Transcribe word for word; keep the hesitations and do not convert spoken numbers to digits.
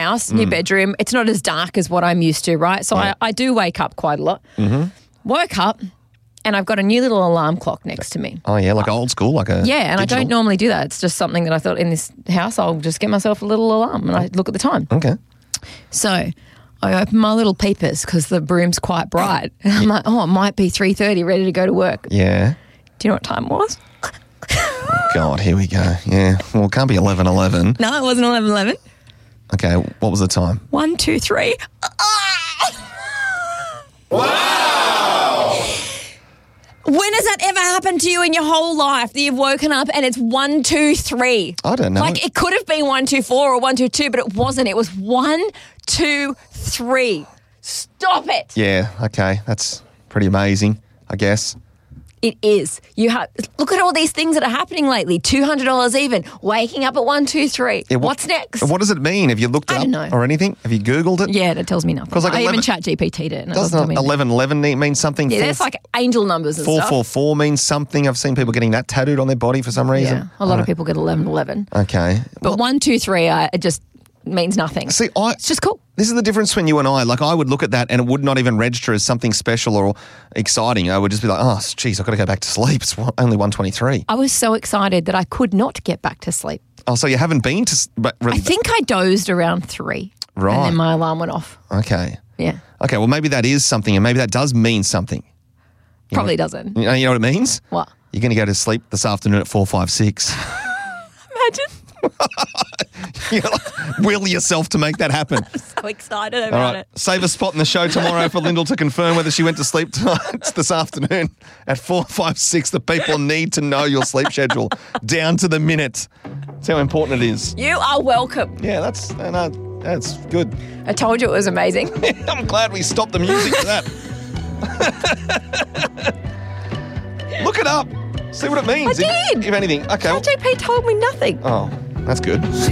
house, new Mm. bedroom. It's not as dark as what I'm used to, right? So Yeah. I, I do wake up quite a lot. Mm-hmm. Woke up and I've got a new little alarm clock next to me. Oh, yeah, like old school, like a Yeah, and digital? I don't normally do that. It's just something that I thought in this house, I'll just get myself a little alarm and I look at the time. Okay. So I open my little peepers because the room's quite bright. And I'm like, oh, it might be three thirty, ready to go to work. Yeah. Do you know what time it was? God, here we go. Yeah. Well, it can't be eleven eleven. No, it wasn't eleven eleven. Okay, what was the time? One, two, three. Wow! When has that ever happened to you in your whole life that you've woken up and it's one, two, three? I don't know. Like it could have been one, two, four or one, two, two, but it wasn't. It was one, two, three. Stop it. Yeah, okay. That's pretty amazing, I guess. It is. You have look at all these things that are happening lately. Two hundred dollars even. Waking up at one, two, three. Yeah, what- What's next? What does it mean? Have you looked it I up don't know. or anything? Have you Googled it? Yeah, that tells me nothing. 'Cause like I even eleven chat G P T'd it. And it doesn't tell Doesn't me anything. eleven eleven mean something? Yeah, Four- that's like angel numbers and four stuff. four four means something. I've seen people getting that tattooed on their body for some reason. Yeah, a lot of people get eleven eleven. Okay. But one, two, three, uh, it just means nothing. See, I, It's just cool. this is the difference between you and I. Like, I would look at that and it would not even register as something special or exciting. I would just be like, oh, geez, I've got to go back to sleep. It's one- only one twenty-three. I was so excited that I could not get back to sleep. Oh, so you haven't been to... s- But really, I think I dozed around three. Right. And then my alarm went off. Okay. Yeah. Okay, well, maybe that is something and maybe that does mean something. Probably doesn't. You know, you know what it means? What? You're going to go to sleep this afternoon at four five six. Imagine. You like, will yourself to make that happen. So excited All about right, it. save a spot in the show tomorrow for Lyndall to confirm whether she went to sleep tonight this afternoon at four five six. The people need to know your sleep schedule down to the minute. That's how important it is. You are welcome. Yeah, that's uh, no, that's good. I told you it was amazing. I'm glad we stopped the music for that. Look it up. See what it means. I If, did. if anything. Okay. G P told me nothing. Oh, that's good.